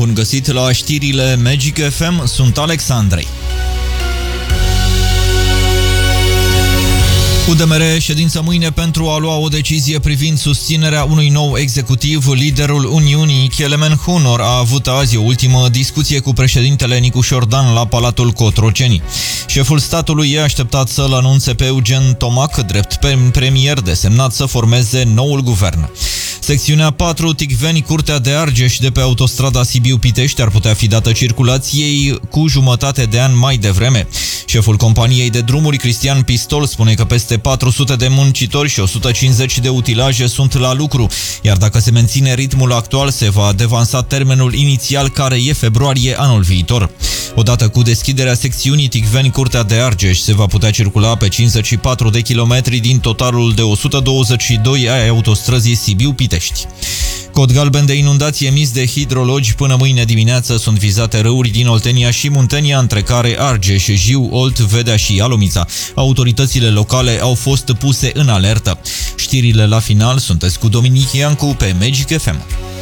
Bun găsit la știrile Magic FM, sunt Alexandrei. UDMR, ședință mâine pentru a lua o decizie privind susținerea unui nou executiv. Liderul Uniunii, Kelemen Hunor, a avut azi o ultimă discuție cu președintele Nicu Șordan la Palatul Cotroceni. Șeful statului e așteptat să-l anunțe pe Eugen Tomac, drept premier desemnat să formeze noul guvern. Secțiunea 4, Ticveni-Curtea de Argeș, de pe autostrada Sibiu-Pitești, ar putea fi dată circulației cu jumătate de an mai devreme. Șeful companiei de drumuri, Cristian Pistol, spune că peste 400 de muncitori și 150 de utilaje sunt la lucru, iar dacă se menține ritmul actual, se va devansa termenul inițial, care e februarie anul viitor. Odată cu deschiderea secțiunii Ticveni-Curtea de Argeș, se va putea circula pe 54 de kilometri din totalul de 122 ai autostrăzii Sibiu-Pitești. Cod galben de inundații emis de hidrologi. Până mâine dimineață sunt vizate râuri din Oltenia și Muntenia, între care Argeș, Jiu, Olt, Vedea și Ialomița. Autoritățile locale au fost puse în alertă. Știrile la final, sunteți cu Dominic Iancu pe Magic FM.